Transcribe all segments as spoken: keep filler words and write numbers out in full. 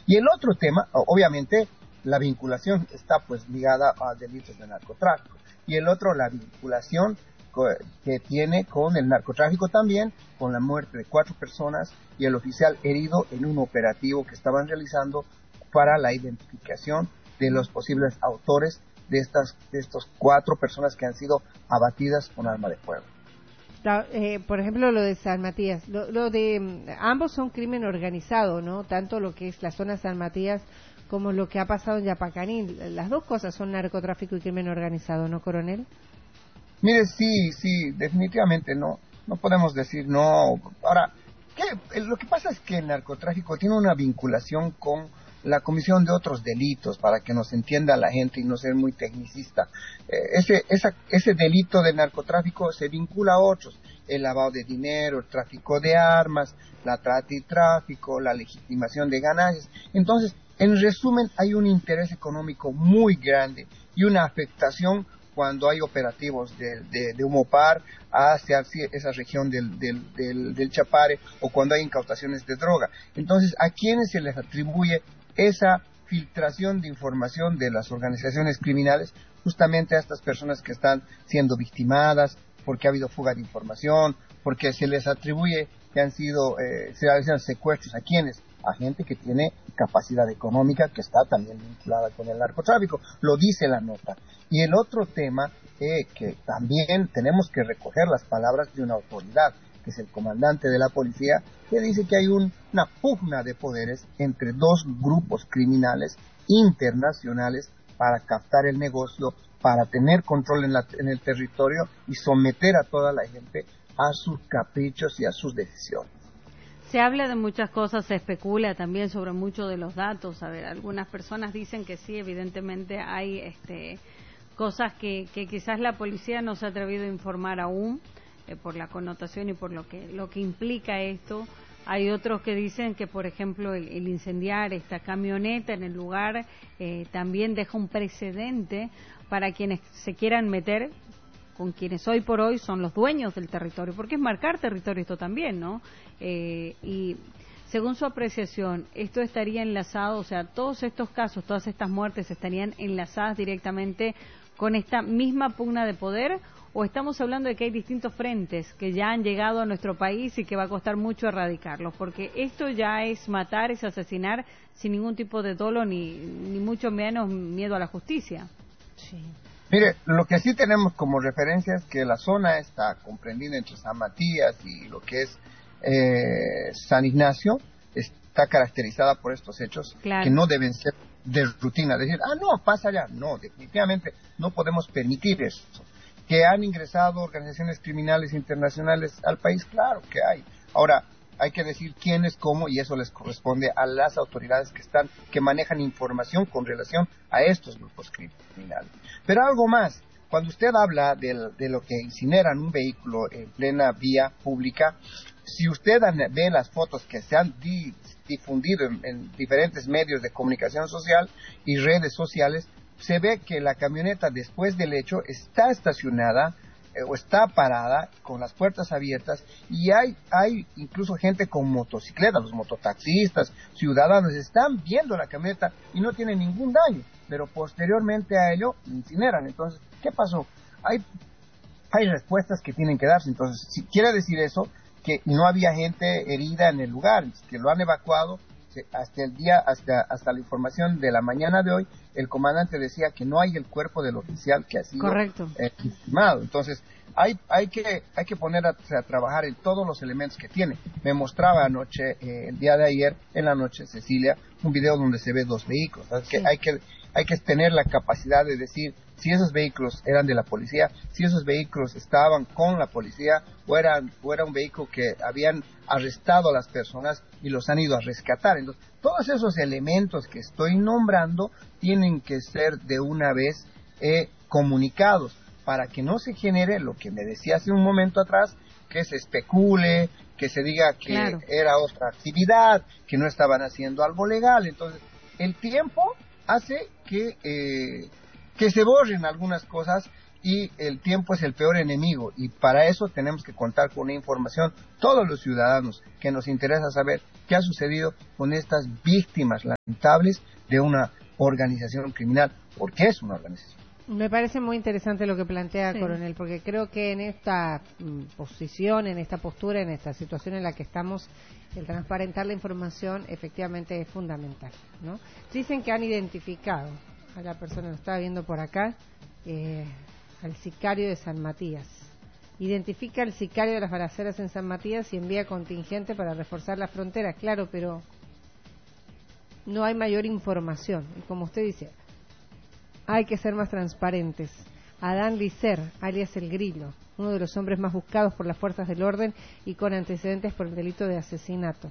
Y el otro tema, obviamente, la vinculación está pues ligada a delitos de narcotráfico. Y el otro, la vinculación que tiene con el narcotráfico también, con la muerte de cuatro personas y el oficial herido en un operativo que estaban realizando para la identificación de los posibles autores de estas de estas cuatro personas que han sido abatidas con arma de fuego. Eh, por ejemplo, lo de San Matías, lo, lo de ambos son crimen organizado, ¿no? Tanto lo que es la zona San Matías como lo que ha pasado en Yapacaní. Las dos cosas son narcotráfico y crimen organizado, ¿no, coronel? Mire, sí, sí, definitivamente no, no podemos decir no. Ahora, ¿qué? Lo que pasa es que el narcotráfico tiene una vinculación con la comisión de otros delitos, para que nos entienda la gente y no ser muy tecnicista. Eh, ese, esa, ese delito del narcotráfico se vincula a otros, el lavado de dinero, el tráfico de armas, la trata y tráfico, la legitimación de ganancias. Entonces, en resumen, hay un interés económico muy grande y una afectación cuando hay operativos de, de, de Humopar hacia esa región del, del, del, del Chapare, o cuando hay incautaciones de droga. Entonces, ¿a quiénes se les atribuye esa filtración de información de las organizaciones criminales? Justamente a estas personas que están siendo victimadas, porque ha habido fuga de información, porque se les atribuye que han sido, eh, se realizan secuestros. ¿A quiénes? A gente que tiene capacidad económica, que está también vinculada con el narcotráfico, lo dice la nota. Y el otro tema, eh, que también tenemos que recoger las palabras de una autoridad, que es el comandante de la policía, que dice que hay un, una pugna de poderes entre dos grupos criminales internacionales para captar el negocio, para tener control en, la, en el territorio y someter a toda la gente a sus caprichos y a sus decisiones. Se habla de muchas cosas, se especula también sobre muchos de los datos. A ver, algunas personas dicen que sí, evidentemente hay este, cosas que, que quizás la policía no se ha atrevido a informar aún, eh, por la connotación y por lo que, lo que implica esto. Hay otros que dicen que, por ejemplo, el, el incendiar esta camioneta en el lugar eh, también deja un precedente para quienes se quieran meter con quienes hoy por hoy son los dueños del territorio, porque es marcar territorio esto también, ¿no? Eh, y según su apreciación, ¿esto estaría enlazado, o sea, todos estos casos, todas estas muertes estarían enlazadas directamente con esta misma pugna de poder, o estamos hablando de que hay distintos frentes que ya han llegado a nuestro país y que va a costar mucho erradicarlos? Porque esto ya es matar, es asesinar sin ningún tipo de dolo ni, ni mucho menos miedo a la justicia. Sí. Mire, lo que sí tenemos como referencia es que la zona está comprendida entre San Matías y lo que es eh, San Ignacio, está caracterizada por estos hechos, claro, que no deben ser de rutina. Decir, ah, no, pasa allá. No, definitivamente no podemos permitir eso. ¿Que han ingresado organizaciones criminales internacionales al país? Claro que hay. Ahora, hay que decir quiénes, cómo, y eso les corresponde a las autoridades que están, que manejan información con relación a estos grupos criminales. Pero algo más, cuando usted habla de, de lo que incineran un vehículo en plena vía pública, si usted ve las fotos que se han di, difundido en, en diferentes medios de comunicación social y redes sociales, se ve que la camioneta después del hecho está estacionada o está parada con las puertas abiertas, y hay hay incluso gente con motocicletas, los mototaxistas, ciudadanos, están viendo la camioneta y no tienen ningún daño, pero posteriormente a ello incineran. Entonces, ¿qué pasó? Hay hay respuestas que tienen que darse. Entonces, si quiere decir eso, que no había gente herida en el lugar, que lo han evacuado. Hasta el día, hasta hasta la información de la mañana de hoy, el comandante decía que no hay el cuerpo del oficial que ha sido eh, estimado. Entonces, hay hay que hay que poner a, a trabajar en todos los elementos que tiene. Me mostraba anoche, eh, el día de ayer, en la noche, Cecilia, un video donde se ve dos vehículos. Así que sí, hay que hay que tener la capacidad de decir si esos vehículos eran de la policía, si esos vehículos estaban con la policía, o, eran, o era un vehículo que habían arrestado a las personas y los han ido a rescatar. Entonces, todos esos elementos que estoy nombrando tienen que ser de una vez eh, comunicados, para que no se genere lo que me decía hace un momento atrás, que se especule, que se diga que claro, era otra actividad, que no estaban haciendo algo legal. Entonces, el tiempo hace que eh, que se borren algunas cosas, y el tiempo es el peor enemigo, y para eso tenemos que contar con una información, todos los ciudadanos, que nos interesa saber qué ha sucedido con estas víctimas lamentables de una organización criminal, porque es una organización. Me parece muy interesante lo que plantea, sí. Coronel, porque creo que en esta mm, posición, en esta postura, en esta situación en la que estamos, el transparentar la información efectivamente es fundamental, ¿no? Dicen que han identificado a la persona, lo estaba viendo por acá, eh, al sicario de San Matías. Identifica al sicario de las balaceras en San Matías y envía contingente para reforzar las fronteras, claro, pero no hay mayor información. Y como usted dice, hay que ser más transparentes. Adán Licer, alias El Grillo, uno de los hombres más buscados por las fuerzas del orden y con antecedentes por el delito de asesinato.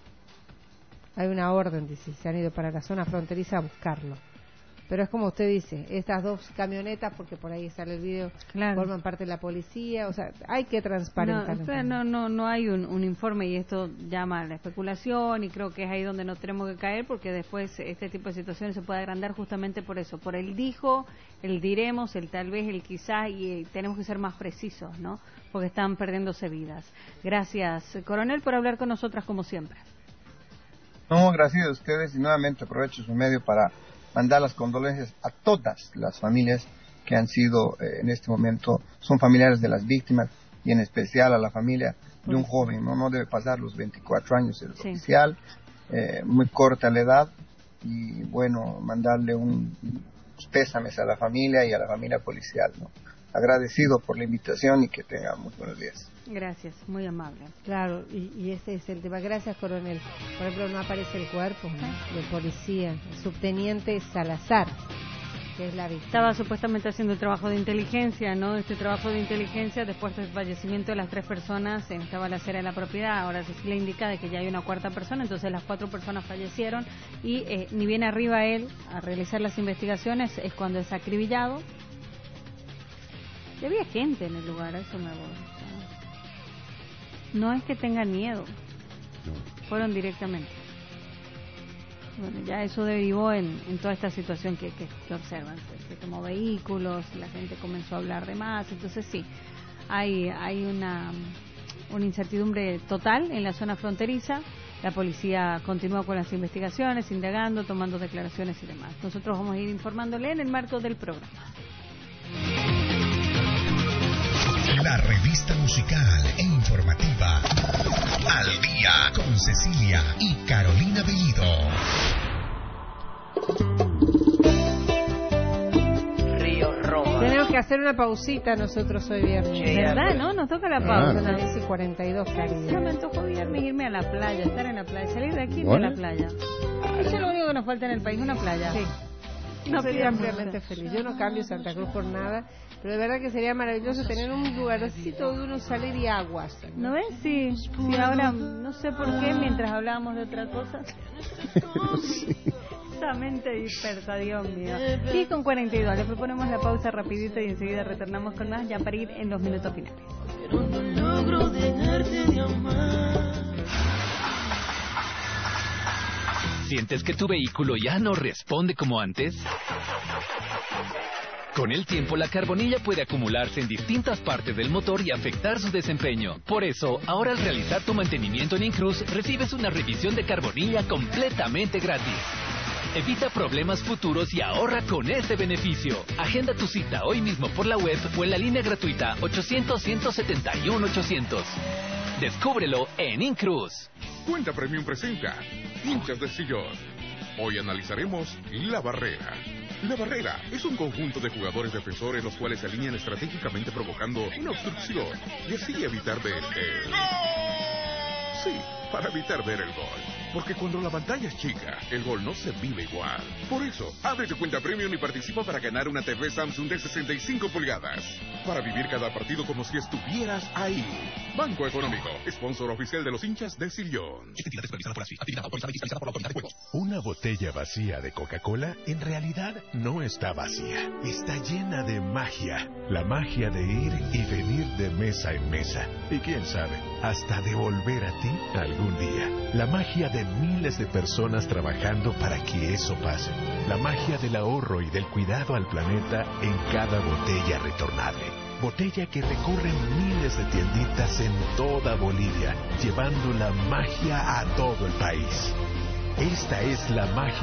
Hay una orden, dice, se han ido para la zona fronteriza a buscarlo. Pero es como usted dice, estas dos camionetas, porque por ahí sale el video, claro, forman parte de la policía, o sea, hay que transparentar. No, no, no, no hay un, un informe y esto llama a la especulación y creo que es ahí donde no tenemos que caer porque después este tipo de situaciones se puede agrandar justamente por eso, por el dijo, el diremos, el tal vez, el quizás y, y tenemos que ser más precisos, ¿no? Porque están perdiéndose vidas. Gracias, Coronel, por hablar con nosotras como siempre. No, gracias a ustedes y nuevamente aprovecho su medio para mandar las condolencias a todas las familias que han sido eh, en este momento, son familiares de las víctimas y en especial a la familia de un joven, no, no debe pasar los veinticuatro años el sí. oficial, eh, muy corta la edad y bueno, mandarle un, unos pésames a la familia y a la familia policial, ¿no? Agradecido por la invitación y que tengan muy buenos días. Gracias, muy amable. Claro, y, y ese es el tema. Gracias, Coronel. Por ejemplo, no aparece el cuerpo, ¿no?, del policía, el subteniente Salazar, que es la víctima. Estaba supuestamente haciendo el trabajo de inteligencia, ¿no? Este trabajo de inteligencia después del fallecimiento de las tres personas en esta balacera de la propiedad. Ahora se le indica de que ya hay una cuarta persona, entonces las cuatro personas fallecieron y eh, ni bien arriba él a realizar las investigaciones es cuando es acribillado. Y había gente en el lugar, eso me aborda. No es que tengan miedo, fueron directamente. Bueno, ya eso derivó en, en toda esta situación que, que, que observan. Se, se tomó vehículos, la gente comenzó a hablar de más, entonces sí, hay, hay una, una incertidumbre total en la zona fronteriza. La policía continúa con las investigaciones, indagando, tomando declaraciones y demás. Nosotros vamos a ir informándole en el marco del programa. La revista musical e informativa Al Día con Cecilia y Carolina Bellido. Río Roma. Tenemos que hacer una pausita nosotros hoy viernes. Sí, ¿verdad, no? Nos toca la pausa. A las diez y cuarenta y dos, cariño. Yo me antojo viernes irme a la playa, estar en la playa, salir de aquí y irme a la playa. Eso es lo único que nos falta en el país, una playa. Sí. No, sería ampliamente feliz. Yo no cambio Santa Cruz por nada, pero de verdad que sería maravilloso tener un lugarcito donde uno salir y aguas, ¿no? ¿No ves? Sí. Sí, ahora no sé por qué, mientras hablábamos de otra cosa. Sí. Esa mente dispersa, Dios mío. diez con cuarenta y dos, le proponemos la pausa rapidito y enseguida retornamos con más, ya para ir en los minutos finales. Pero no logro dejarte de amar. ¿Sientes que tu vehículo ya no responde como antes? Con el tiempo, la carbonilla puede acumularse en distintas partes del motor y afectar su desempeño. Por eso, ahora al realizar tu mantenimiento en Incruz, recibes una revisión de carbonilla completamente gratis. Evita problemas futuros y ahorra con este beneficio. Agenda tu cita hoy mismo por la web o en la línea gratuita ochocientos, ciento setenta y uno, ochocientos. Descúbrelo en Incruz. Cuenta Premium presenta Hinchas de Sillón. Hoy analizaremos La Barrera. La Barrera es un conjunto de jugadores defensores los cuales se alinean estratégicamente provocando una obstrucción y así evitar ver el... Sí, para evitar ver el gol. Porque cuando la pantalla es chica, el gol no se vive igual. Por eso, abre tu cuenta Premium y participa para ganar una T V Samsung de sesenta y cinco pulgadas. Para vivir cada partido como si estuvieras ahí. Banco Económico, sponsor oficial de los hinchas de Sillón. Una botella vacía de Coca-Cola en realidad no está vacía. Está llena de magia. La magia de ir y venir de mesa en mesa. Y quién sabe, hasta de volver a ti algún día. La magia de miles de personas trabajando para que eso pase. La magia del ahorro y del cuidado al planeta en cada botella retornable. Botella que recorre miles de tienditas en toda Bolivia, llevando la magia a todo el país. Esta es la magia